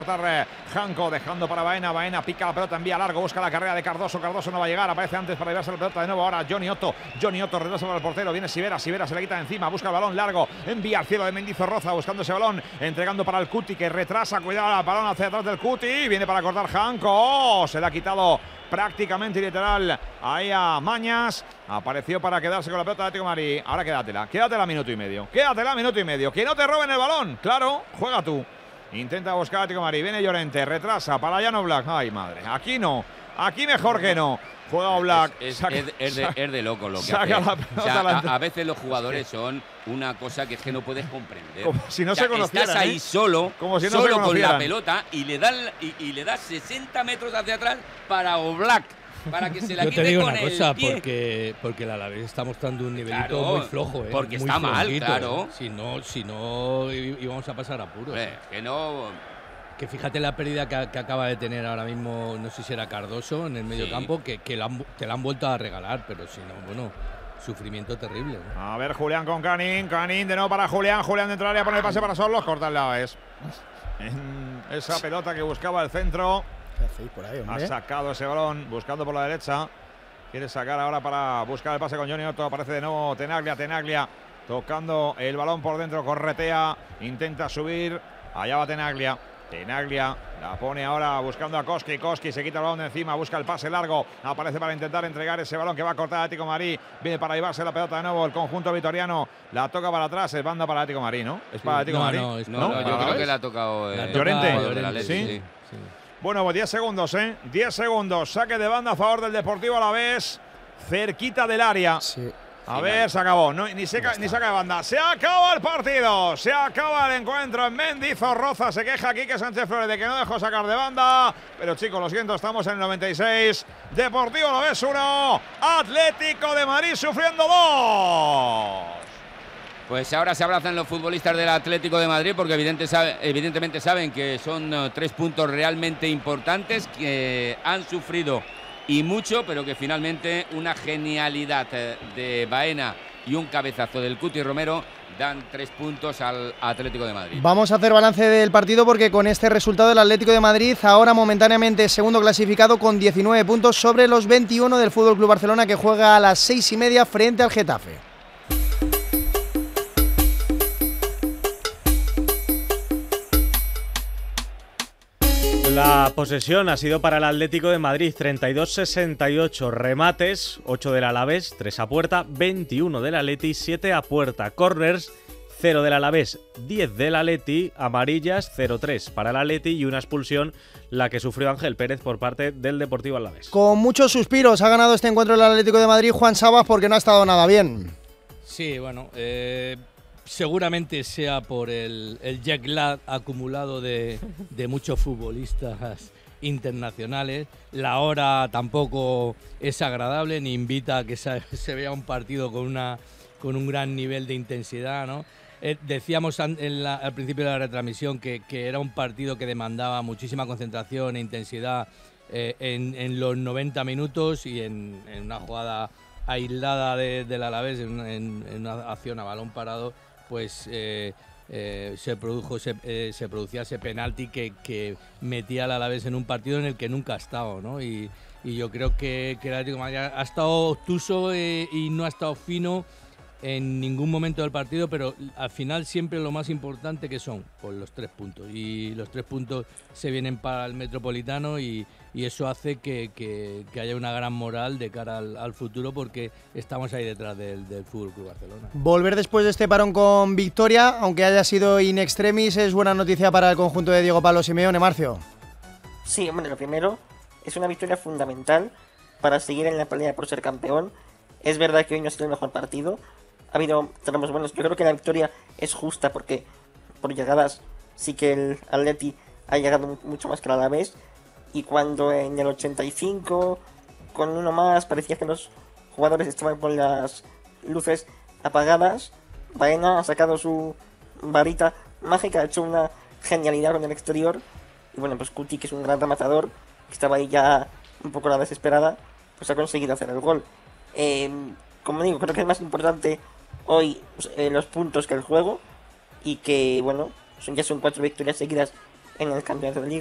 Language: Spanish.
Janko dejando para Baena. Baena pica la pelota, envía largo, busca la carrera de Cardoso. Cardoso no va a llegar, aparece antes para llevarse la pelota de nuevo. Ahora Johnny Otto. Johnny Otto retrasa para el portero. Viene Sivera. Sivera se le quita de encima. Busca el balón largo. Envía al cielo de Mendizorroza buscando ese balón. Entregando para el Cuti que retrasa. Cuidado, el balón hacia atrás del Cuti. Viene para cortar Janko. Se le ha quitado prácticamente literal ahí a Mañas. Apareció para quedarse con la pelota de Atlético de Madrid. Ahora quédatela minuto y medio. Quédatela minuto y medio. Que no te roben el balón. Claro, juega tú. Intenta buscar a Atlético de Madrid. Viene Llorente, retrasa para Jan Oblak. Ay, madre. Aquí no. Aquí mejor que no. Juega Oblak. Es de loco lo que saca hace. la pelota A veces los jugadores son una cosa que es que no puedes comprender. Como si no se conocieran. Estás ahí solo, como si no solo se con la pelota y le das 60 metros hacia atrás para Oblak. Para que se la Yo quite te digo con una el cosa, pie. porque el Alavés está mostrando un nivelito Claro, muy flojo, porque muy está mal, flojito. claro. Si no íbamos a pasar apuros. Que no. Que fíjate la pérdida que acaba de tener ahora mismo, no sé si era Cardoso en el medio campo, que te la han vuelto a regalar, pero si no, bueno, sufrimiento terrible, ¿no? A ver, Julián con Canin. Canin de nuevo para Julián. Julián dentro del área, pone el pase para Solos. Corta el Alavés. En esa pelota que buscaba el centro. ¿Qué hacéis por ahí, hombre? Ha sacado ese balón, buscando por la derecha. Quiere sacar ahora para buscar el pase con Johnny Otto. Aparece de nuevo Tenaglia. Tenaglia tocando el balón por dentro. Corretea. Intenta subir. Allá va Tenaglia. Tenaglia la pone ahora buscando a Koski. Koski se quita el balón de encima. Busca el pase largo. Aparece para intentar entregar ese balón que va a cortar a Atlético de Madrid. Viene para llevarse la pelota de nuevo el conjunto vitoriano. La toca para atrás. Es banda para Atlético de Madrid, ¿no? Es para Atlético de Madrid. No, yo creo que le ha tocado Llorente. Sí. Bueno, pues 10 segundos, 10 segundos. Saque de banda a favor del Deportivo Alavés. Cerquita del área. Sí. A ver, se acabó. No, ni saca de banda. Se acaba el partido. Se acaba el encuentro en Mendizorroza. Se queja Quique Sánchez Flores de que no dejó sacar de banda. Pero chicos, lo siento, estamos en el 96. Deportivo Alavés 1. Atlético de Madrid sufriendo 2. Pues ahora se abrazan los futbolistas del Atlético de Madrid porque evidentemente saben que son 3 puntos realmente importantes que han sufrido y mucho, pero que finalmente una genialidad de Baena y un cabezazo del Cuti Romero dan 3 puntos al Atlético de Madrid. Vamos a hacer balance del partido porque con este resultado el Atlético de Madrid ahora momentáneamente segundo clasificado con 19 puntos sobre los 21 del FC Barcelona que juega a las 6:30 frente al Getafe. La posesión ha sido para el Atlético de Madrid, 32-68 remates, 8 del Alavés, 3 a puerta, 21 del Atleti, 7 a puerta, corners, 0 del Alavés, 10 del Atleti, amarillas, 0-3 para el Atleti y una expulsión, la que sufrió Ángel Pérez por parte del Deportivo Alavés. Con muchos suspiros ha ganado este encuentro el Atlético de Madrid, Juan Sabas, porque no ha estado nada bien. Sí, bueno, seguramente sea por el jet lag acumulado de muchos futbolistas internacionales. La hora tampoco es agradable ni invita a que se vea un partido con un gran nivel de intensidad, ¿no? Decíamos al principio de la retransmisión que era un partido que demandaba muchísima concentración e intensidad en los 90 minutos y en una jugada aislada del Alavés, en una acción a balón parado, pues se producía ese penalti que metía al Alavés en un partido en el que nunca ha estado, ¿no? Y yo creo que el Atlético de Madrid ha estado obtuso y no ha estado fino en ningún momento del partido, pero al final siempre lo más importante que son pues los 3 puntos. Y los 3 puntos se vienen para el Metropolitano y eso hace que haya una gran moral de cara al futuro porque estamos ahí detrás del FC Barcelona. Volver después de este parón con victoria, aunque haya sido in extremis, es buena noticia para el conjunto de Diego Pablo Simeone, Marcio. Sí, hombre, lo primero es una victoria fundamental para seguir en la pelea por ser campeón. Es verdad que hoy no ha sido el mejor partido. Ha habido tramos buenos. Yo creo que la victoria es justa porque por llegadas sí que el Atleti ha llegado mucho más que el Alavés. Y cuando en el 85, con uno más, parecía que los jugadores estaban con las luces apagadas, Baena ha sacado su varita mágica, ha hecho una genialidad con el exterior. Y bueno, pues Cuti, que es un gran rematador, que estaba ahí ya un poco a la desesperada, pues ha conseguido hacer el gol. Como digo, creo que es más importante hoy los puntos que el juego. Y que, bueno, ya son 4 victorias seguidas en el campeonato de liga.